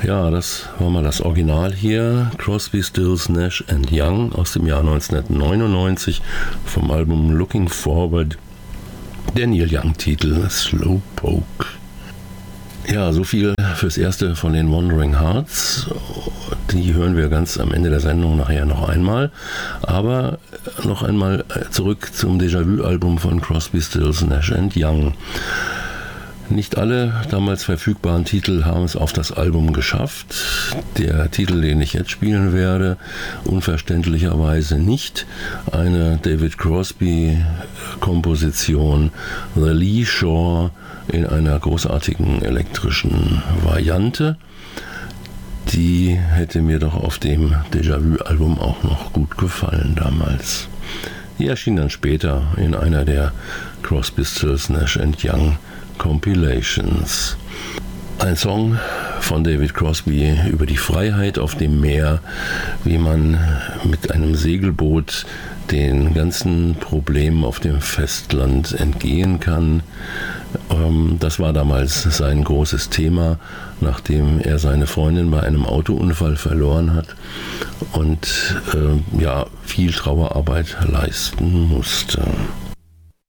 Ja, das war mal das Original hier. Crosby, Stills, Nash & Young aus dem Jahr 1999 vom Album Looking Forward. Der Neil Young-Titel Slowpoke. Ja, so viel fürs Erste von den Wandering Hearts. Die hören wir ganz am Ende der Sendung nachher noch einmal. Aber noch einmal zurück zum Déjà-vu-Album von Crosby, Stills, Nash & Young. Nicht alle damals verfügbaren Titel haben es auf das Album geschafft. Der Titel, den ich jetzt spielen werde, unverständlicherweise nicht. Eine David Crosby-Komposition, The Lee Shore, in einer großartigen elektrischen Variante. Die hätte mir doch auf dem Déjà-vu-Album auch noch gut gefallen damals. Die erschien dann später in einer der Crosby, Stills, Nash & Young Compilations. Ein Song von David Crosby über die Freiheit auf dem Meer, wie man mit einem Segelboot den ganzen Problemen auf dem Festland entgehen kann. Das war damals sein großes Thema, nachdem er seine Freundin bei einem Autounfall verloren hat und viel Trauerarbeit leisten musste.